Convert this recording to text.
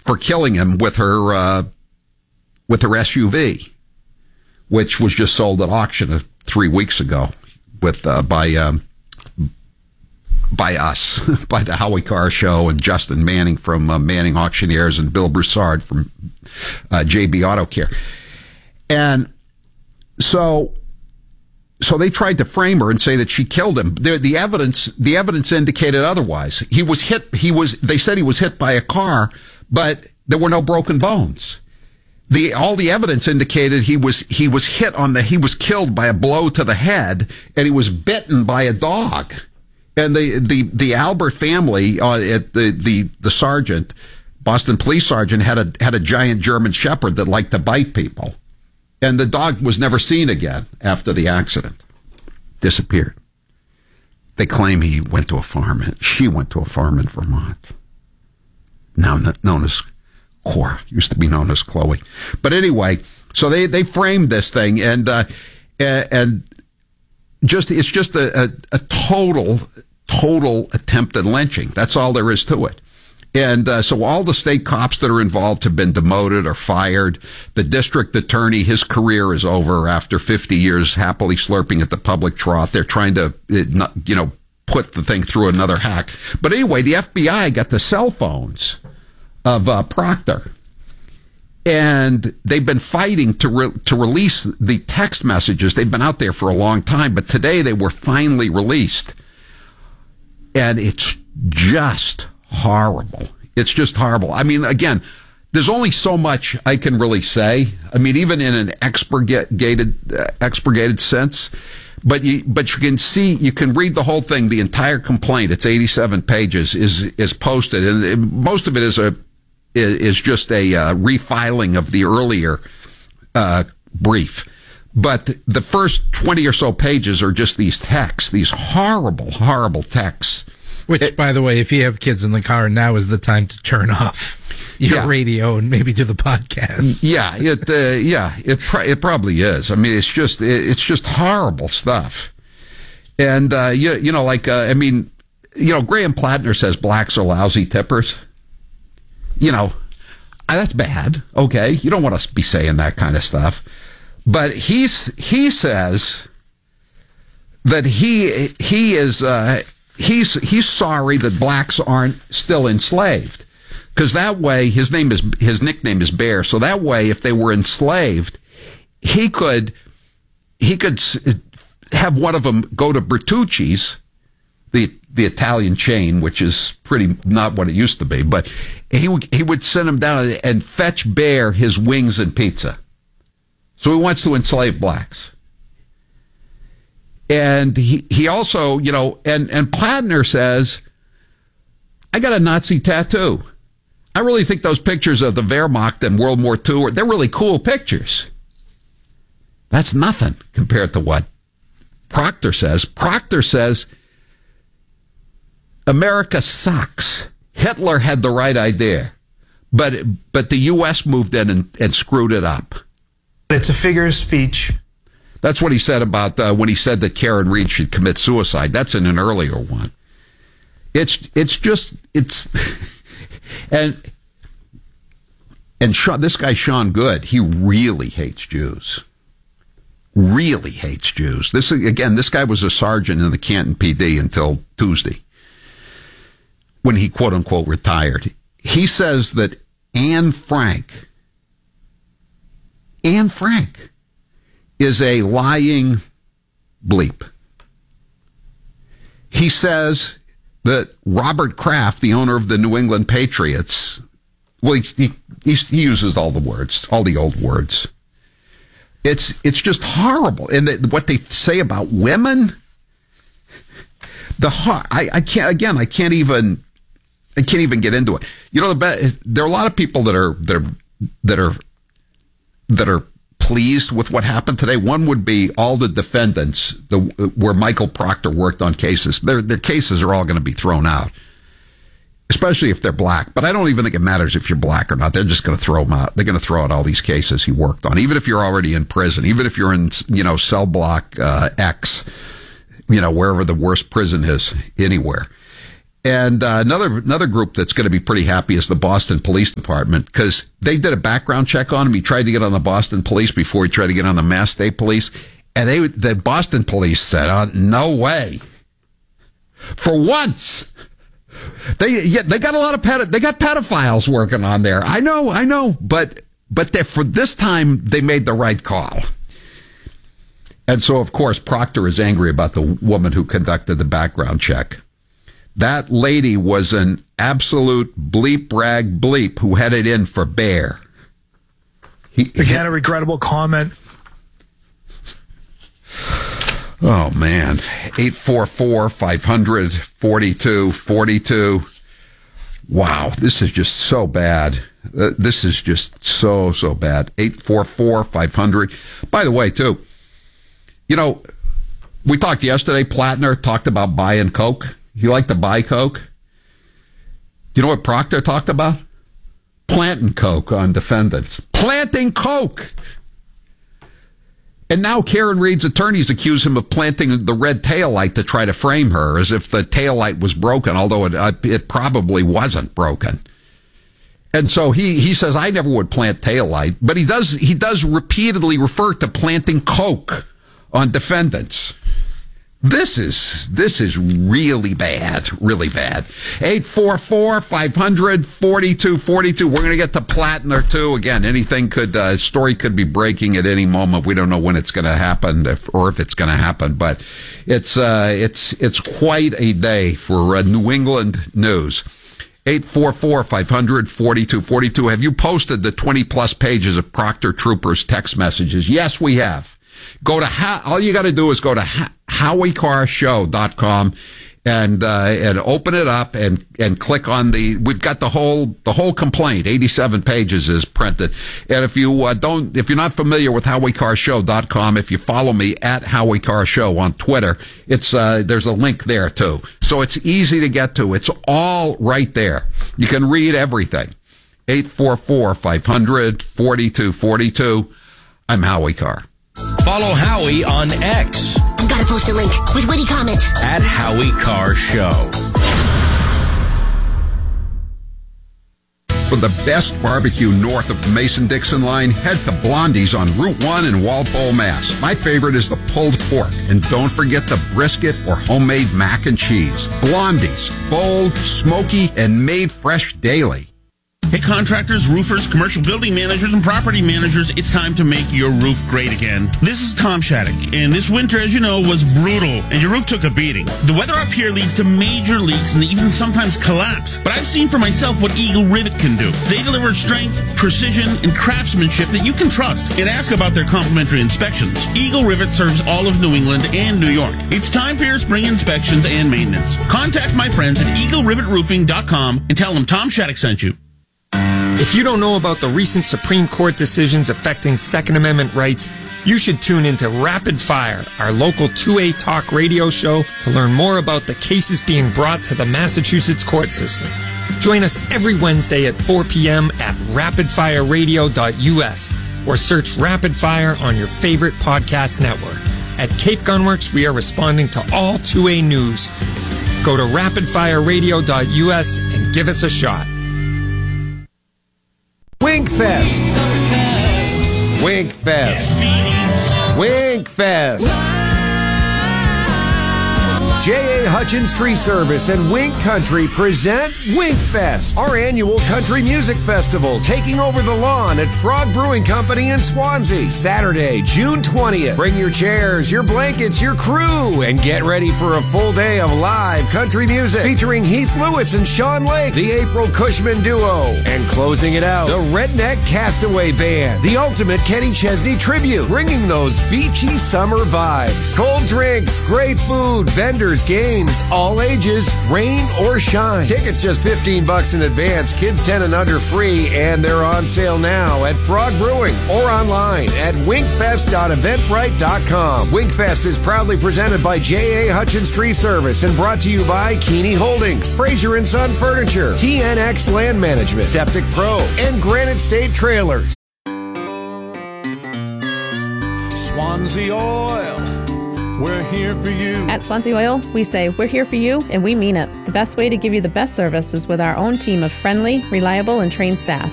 for killing him with her SUV, which was just sold at auction 3 weeks ago by us, by the Howie Carr Show, and Justin Manning from Manning Auctioneers, and Bill Broussard from JB Auto Care. And so they tried to frame her and say that she killed him. The evidence indicated otherwise. They said he was hit by a car, but there were no broken bones. All the evidence indicated he was killed by a blow to the head, and he was bitten by a dog. And the Albert family, the sergeant, Boston police sergeant, had a giant German shepherd that liked to bite people. And the dog was never seen again after the accident. Disappeared. They claim he went to a farm, and she went to a farm in Vermont. Now known as Cora, used to be known as Chloe. But anyway, so they framed this thing, and it's just a total attempted lynching. That's all there is to it. And so all the state cops that are involved have been demoted or fired. The district attorney, his career is over after 50 years happily slurping at the public trough. They're trying to, put the thing through another hack. But anyway, the FBI got the cell phones of Proctor, and they've been fighting to release the text messages. They've been out there for a long time, but today they were finally released. And it's just horrible. It's just horrible. I mean, again, there's only so much I can really say. I mean, even in an expurgated sense. But you can see, you can read the whole thing, the entire complaint. It's 87 pages is posted, and most of it is just a refiling of the earlier brief. But the first 20 or so pages are just these texts, these horrible, horrible texts. Which, by the way, if you have kids in the car, now is the time to turn off your radio and maybe do the podcast. It probably is. I mean, it's just horrible stuff. And Graham Plattner says blacks are lousy tippers. That's bad. Okay, you don't want to be saying that kind of stuff. But he says that he's sorry that blacks aren't still enslaved, because that way his nickname is Bear. So that way, if they were enslaved, he could have one of them go to Bertucci's, the Italian chain, which is pretty not what it used to be, but he would send him down and fetch Bear his wings and pizza. So he wants to enslave blacks. And he also, and Plattner says, I got a Nazi tattoo. I really think those pictures of the Wehrmacht and World War II, they're really cool pictures. That's nothing compared to what Proctor says. Proctor says, America sucks. Hitler had the right idea, but the U.S. moved in and screwed it up. It's a figure of speech. That's what he said about when he said that Karen Reed should commit suicide. That's in an earlier one. And this guy Sean Good, he really hates Jews. Really hates Jews. This guy was a sergeant in the Canton PD until Tuesday, when he quote unquote retired. He says that Anne Frank is a lying bleep. He says that Robert Kraft, the owner of the New England Patriots, well, he uses all the old words. It's just horrible. And what they say about women, I can't even get into it. There are a lot of people that are pleased with what happened today. One would be all the defendants where Michael Proctor worked on cases. Their cases are all going to be thrown out, especially if they're black. But I don't even think it matters if you're black or not. They're just going to throw them out. They're going to throw out all these cases he worked on, even if you're already in prison, even if you're in cell block X, wherever the worst prison is, anywhere. And another group that's going to be pretty happy is the Boston Police Department, because they did a background check on him. He tried to get on the Boston Police before he tried to get on the Mass State Police. And the Boston Police said, no way. For once. They got a lot of they got pedophiles working on there. I know. But for this time, they made the right call. And so, of course, Proctor is angry about the woman who conducted the background check. That lady was an absolute bleep rag bleep who headed in for bear. Again, a regrettable comment. Oh, man. 844-500-4242. Wow, this is just so bad. This is just so bad. 844-500. By the way, too, we talked yesterday, Plattner talked about buying Coke. He liked to buy Coke. You know what Proctor talked about? Planting Coke on defendants. Planting Coke! And now Karen Reed's attorneys accuse him of planting the red taillight to try to frame her, as if the taillight was broken, although it probably wasn't broken. And so he says, I never would plant taillight, but he does repeatedly refer to planting Coke on defendants. This is really bad, really bad. 844-500-4242. We're going to get to Plattner too. Again, story could be breaking at any moment. We don't know when it's going to happen or if it's going to happen, but it's quite a day for New England news. 844-500-4242. Have you posted the 20 plus pages of Proctor Troopers text messages? Yes, we have. All you got to do is go to HowieCarShow.com and open it up and click on we've got the whole complaint. 87 pages is printed. And if you're not familiar with HowieCarShow.com, if you follow me at HowieCarShow on Twitter, there's a link there too. So it's easy to get to. It's all right there. You can read everything. 844-500-4242. I'm Howie Carr. Follow Howie on X. I've got to post a link with witty comment. At Howie Carr Show. For the best barbecue north of the Mason-Dixon line, head to Blondie's on Route 1 in Walpole, Mass. My favorite is the pulled pork. And don't forget the brisket or homemade mac and cheese. Blondie's, bold, smoky, and made fresh daily. Hey, contractors, roofers, commercial building managers, and property managers, it's time to make your roof great again. This is Tom Shattuck, and this winter, as you know, was brutal, and your roof took a beating. The weather up here leads to major leaks and even sometimes collapse. But I've seen for myself what Eagle Rivet can do. They deliver strength, precision, and craftsmanship that you can trust. And ask about their complimentary inspections. Eagle Rivet serves all of New England and New York. It's time for your spring inspections and maintenance. Contact my friends at EagleRivetRoofing.com and tell them Tom Shattuck sent you. If you don't know about the recent Supreme Court decisions affecting Second Amendment rights, you should tune into Rapid Fire, our local 2A talk radio show, to learn more about the cases being brought to the Massachusetts court system. Join us every Wednesday at 4 p.m. at rapidfireradio.us or search Rapid Fire on your favorite podcast network. At Cape Gunworks, we are responding to all 2A news. Go to rapidfireradio.us and give us a shot. Winkfest. Winkfest. Winkfest. J.A. Hutchins Tree Service and Wink Country present Winkfest, our annual country music festival, taking over the lawn at Frog Brewing Company in Swansea, Saturday, June 20th. Bring your chairs, your blankets, your crew, and get ready for a full day of live country music featuring Heath Lewis and Sean Lake, the April Cushman Duo, and closing it out, the Redneck Castaway Band, the ultimate Kenny Chesney tribute, bringing those beachy summer vibes. Cold drinks, great food, vendors, games, all ages, rain or shine. Tickets just $15 in advance, kids 10 and under free, and they're on sale now at Frog Brewing or online at winkfest.eventbrite.com. Winkfest is proudly presented by J.A. Hutchins Tree Service and brought to you by Keeney Holdings, Fraser & Son Furniture, TNX Land Management, Septic Pro, and Granite State Trailers. Swansea Oil, we're here for you. At Swansea Oil, we say we're here for you, and we mean it. The best way to give you the best service is with our own team of friendly, reliable, and trained staff.